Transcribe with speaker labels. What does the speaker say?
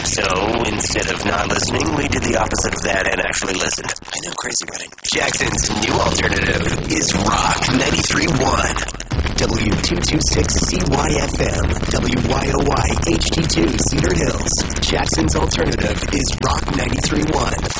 Speaker 1: So instead of not listening, we did the opposite of that and actually listened.
Speaker 2: I know, crazy wedding.
Speaker 1: Jackson's new alternative is Rock 93.1. W226CYFM, WYOY HD2 Cedar Hills. Jackson's alternative is Rock 93.1.